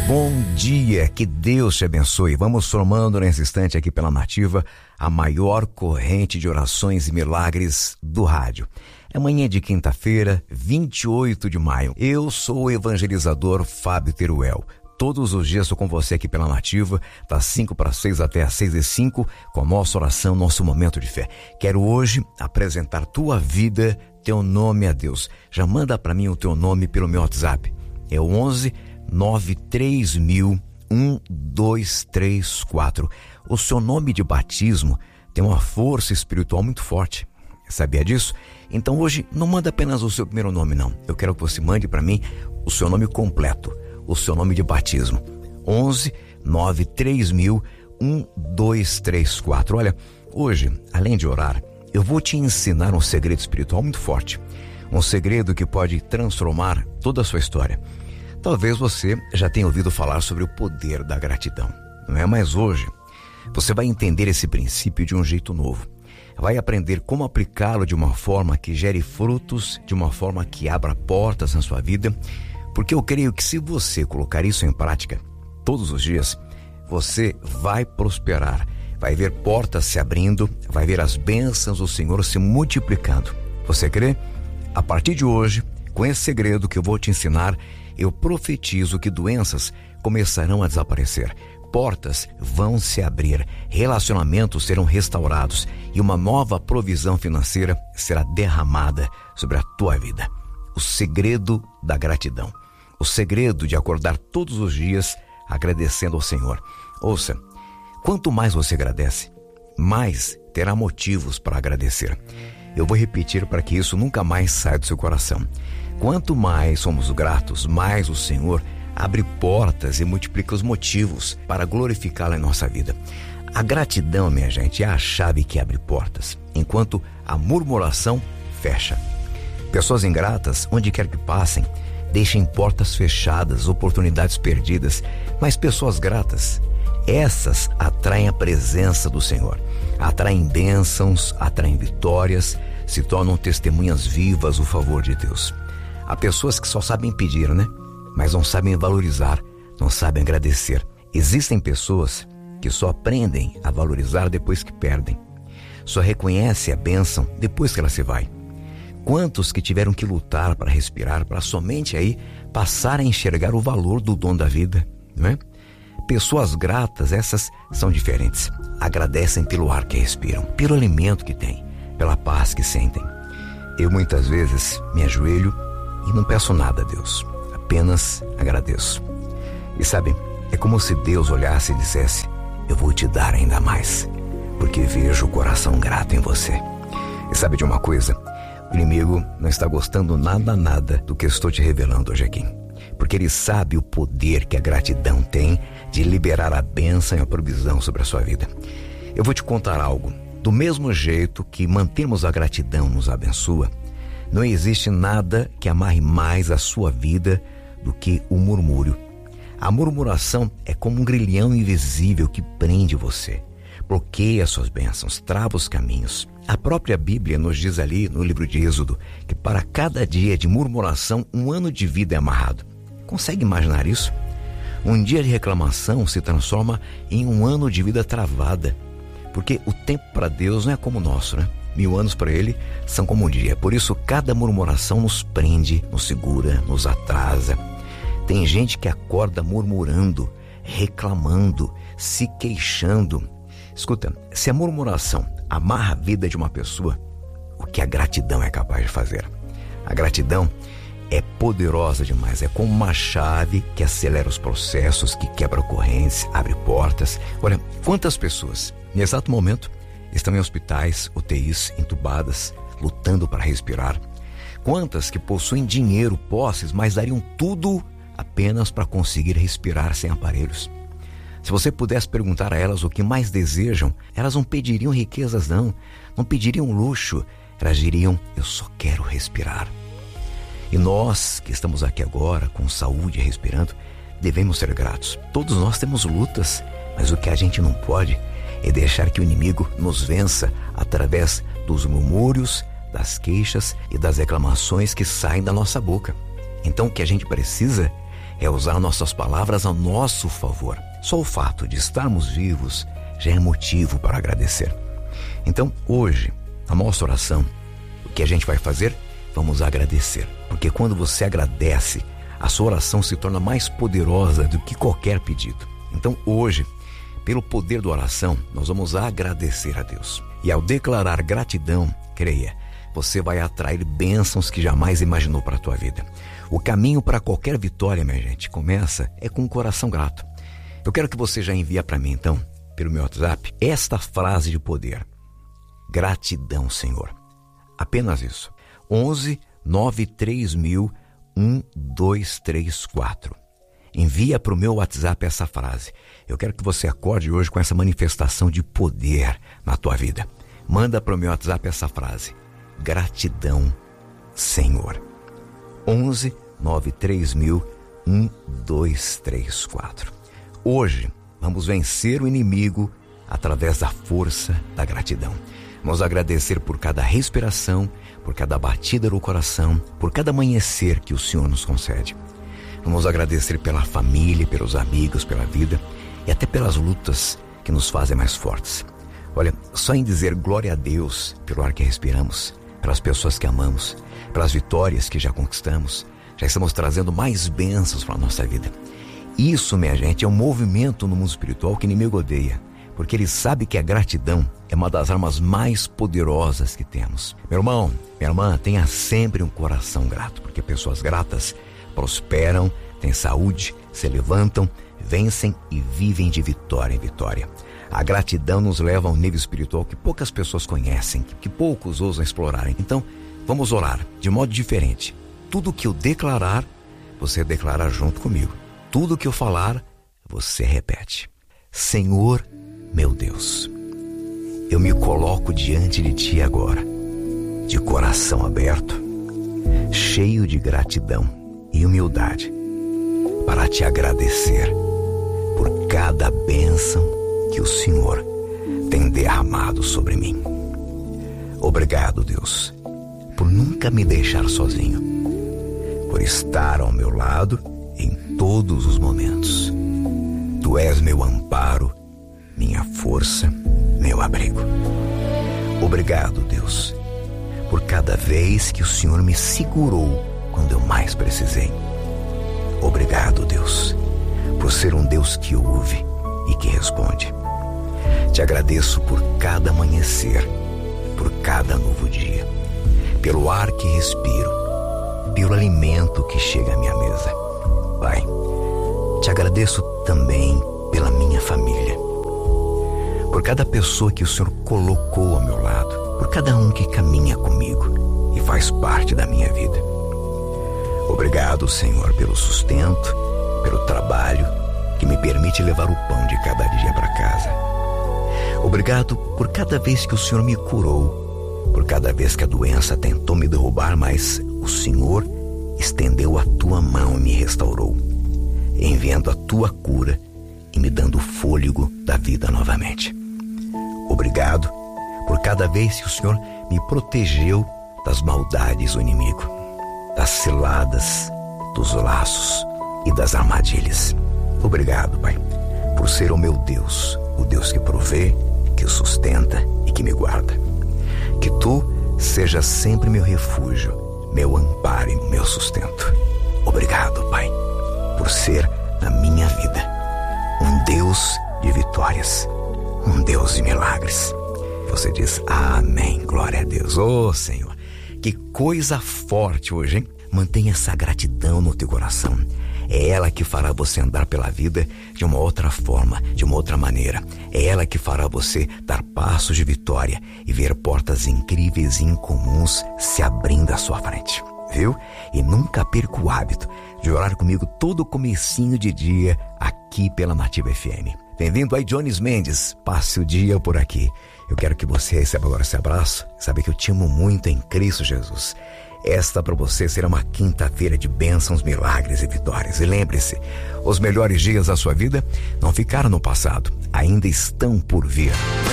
Bom dia, que Deus te abençoe. Vamos formando nesse instante aqui pela Nativa a maior corrente de orações e milagres do rádio. É manhã de quinta-feira, 28 de maio. Eu sou o evangelizador Fábio Teruel. Todos os dias estou com você aqui pela Nativa, das 5 para 6 até as 6:05, com a nossa oração, nosso momento de fé. Quero hoje apresentar tua vida, teu nome a Deus. Já manda para mim o teu nome pelo meu WhatsApp. É o 11 93000 1234. O seu nome de batismo tem uma força espiritual muito forte. Sabia disso? Então hoje não manda apenas o seu primeiro nome, não. Eu quero que você mande para mim o seu nome completo, o seu nome de batismo. 11 93000 1234. Olha, hoje, além de orar, eu vou te ensinar um segredo espiritual muito forte. Um segredo que pode transformar toda a sua história. Talvez você já tenha ouvido falar sobre o poder da gratidão, não é? Mas hoje você vai entender esse princípio de um jeito novo. Vai aprender como aplicá-lo de uma forma que gere frutos, de uma forma que abra portas na sua vida, porque eu creio que se você colocar isso em prática todos os dias, você vai prosperar, vai ver portas se abrindo, vai ver as bênçãos do Senhor se multiplicando. Você crê? A partir de hoje, com esse segredo que eu vou te ensinar, eu profetizo que doenças começarão a desaparecer, portas vão se abrir, relacionamentos serão restaurados e uma nova provisão financeira será derramada sobre a tua vida. O segredo da gratidão, o segredo de acordar todos os dias agradecendo ao Senhor. Ouça, quanto mais você agradece, mais terá motivos para agradecer. Eu vou repetir para que isso nunca mais saia do seu coração. Quanto mais somos gratos, mais o Senhor abre portas e multiplica os motivos para glorificá-lo em nossa vida. A gratidão, minha gente, é a chave que abre portas, enquanto a murmuração fecha. Pessoas ingratas, onde quer que passem, deixem portas fechadas, oportunidades perdidas, mas pessoas gratas, essas atraem a presença do Senhor, atraem bênçãos, atraem vitórias, se tornam testemunhas vivas do favor de Deus. Há pessoas que só sabem pedir, né? Mas não sabem valorizar, não sabem agradecer. Existem pessoas que só aprendem a valorizar depois que perdem. Só reconhecem a bênção depois que ela se vai. Quantos que tiveram que lutar para respirar, para somente aí passar a enxergar o valor do dom da vida, não é? Pessoas gratas, essas são diferentes. Agradecem pelo ar que respiram, pelo alimento que têm, pela paz que sentem. Eu muitas vezes me ajoelho e não peço nada a Deus, apenas agradeço. E sabe, é como se Deus olhasse e dissesse: eu vou te dar ainda mais, porque vejo o coração grato em você. E sabe de uma coisa? O inimigo não está gostando nada do que eu estou te revelando hoje aqui, porque ele sabe o poder que a gratidão tem de liberar a bênção e a provisão sobre a sua vida. Eu vou te contar algo. Do mesmo jeito que mantermos a gratidão nos abençoa, não existe nada que amarre mais a sua vida do que o murmúrio. A murmuração é como um grilhão invisível que prende você, bloqueia suas bênçãos, trava os caminhos. A própria Bíblia nos diz ali no livro de Êxodo que para cada dia de murmuração, um ano de vida é amarrado. Consegue imaginar isso? Um dia de reclamação se transforma em um ano de vida travada, porque o tempo para Deus não é como o nosso, né? 1000 anos para Ele são como um dia. Por isso, cada murmuração nos prende, nos segura, nos atrasa. Tem gente que acorda murmurando, reclamando, se queixando. Escuta, se a murmuração amarra a vida de uma pessoa, o que a gratidão é capaz de fazer? A gratidão é poderosa demais, é como uma chave que acelera os processos, que quebra correntes, abre portas. Olha, quantas pessoas, nesse exato momento, estão em hospitais, UTIs, entubadas, lutando para respirar. Quantas que possuem dinheiro, posses, mas dariam tudo apenas para conseguir respirar sem aparelhos. Se você pudesse perguntar a elas o que mais desejam, elas não pediriam riquezas não pediriam luxo, elas diriam: eu só quero respirar. E nós que estamos aqui agora, com saúde e respirando, devemos ser gratos. Todos nós temos lutas, mas o que a gente não pode é deixar que o inimigo nos vença através dos murmúrios, das queixas e das reclamações que saem da nossa boca. Então o que a gente precisa é usar nossas palavras a nosso favor. Só o fato de estarmos vivos já é motivo para agradecer. Então, hoje, a nossa oração, o que a gente vai fazer? Vamos agradecer. Porque quando você agradece, a sua oração se torna mais poderosa do que qualquer pedido. Então, hoje, pelo poder da oração, nós vamos agradecer a Deus. E ao declarar gratidão, creia, você vai atrair bênçãos que jamais imaginou para a tua vida. O caminho para qualquer vitória, minha gente, começa com um coração grato. Eu quero que você já envie para mim, então, pelo meu WhatsApp, esta frase de poder. Gratidão, Senhor. Apenas isso. 11 93 mil 1234. Envia para o meu WhatsApp essa frase. Eu quero que você acorde hoje com essa manifestação de poder na tua vida. Manda para o meu WhatsApp essa frase. Gratidão, Senhor. 11 93 mil 1234. Hoje vamos vencer o inimigo através da força da gratidão. Vamos agradecer por cada respiração, por cada batida do coração, por cada amanhecer que o Senhor nos concede. Vamos agradecer pela família, pelos amigos, pela vida e até pelas lutas que nos fazem mais fortes. Olha, só em dizer glória a Deus pelo ar que respiramos, pelas pessoas que amamos, pelas vitórias que já conquistamos, já estamos trazendo mais bênçãos para a nossa vida. Isso, minha gente, é um movimento no mundo espiritual que o inimigo odeia, porque ele sabe que a gratidão é uma das armas mais poderosas que temos. Meu irmão, minha irmã, tenha sempre um coração grato, porque pessoas gratas prosperam, têm saúde, se levantam, vencem e vivem de vitória em vitória. A gratidão nos leva a um nível espiritual que poucas pessoas conhecem, que poucos ousam explorarem. Então, vamos orar de modo diferente. Tudo que eu declarar, você declara junto comigo. Tudo que eu falar, você repete. Senhor, meu Deus, eu me coloco diante de Ti agora, de coração aberto, cheio de gratidão e humildade, para Te agradecer por cada bênção que o Senhor tem derramado sobre mim. Obrigado, Deus, por nunca me deixar sozinho, por estar ao meu lado em todos os momentos. Tu és meu amparo, minha força, meu abrigo. Obrigado, Deus, por cada vez que o Senhor me segurou quando eu mais precisei. Obrigado, Deus, por ser um Deus que ouve e que responde. Te agradeço por cada amanhecer, por cada novo dia, pelo ar que respiro, pelo alimento que chega à minha mesa. Pai, te agradeço também pela minha família, por cada pessoa que o Senhor colocou ao meu lado, por cada um que caminha comigo e faz parte da minha vida. Obrigado, Senhor, pelo sustento, pelo trabalho que me permite levar o pão de cada dia para casa. Obrigado por cada vez que o Senhor me curou, por cada vez que a doença tentou me derrubar, mas o Senhor estendeu a tua mão e me restaurou, enviando a tua cura e me dando o fôlego da vida novamente. Obrigado por cada vez que o Senhor me protegeu das maldades do inimigo, das ciladas, dos laços e das armadilhas. Obrigado, Pai, por ser o meu Deus, o Deus que provê, que sustenta e que me guarda. Que Tu sejas sempre meu refúgio, meu amparo e meu sustento. Obrigado, Pai, por ser na minha vida um Deus de vitórias, um Deus de milagres. Você diz amém, glória a Deus. Oh, Senhor, que coisa forte hoje, hein? Mantenha essa gratidão no teu coração. É ela que fará você andar pela vida de uma outra forma, de uma outra maneira. É ela que fará você dar passos de vitória e ver portas incríveis e incomuns se abrindo à sua frente. Viu? E nunca perca o hábito de orar comigo todo comecinho de dia aqui pela Nativa FM. Bem-vindo aí, Jones Mendes. Passe o dia por aqui. Eu quero que você receba agora esse abraço. Sabe que eu te amo muito em Cristo Jesus. Esta para você será uma quinta-feira de bênçãos, milagres e vitórias. E lembre-se, os melhores dias da sua vida não ficaram no passado, ainda estão por vir.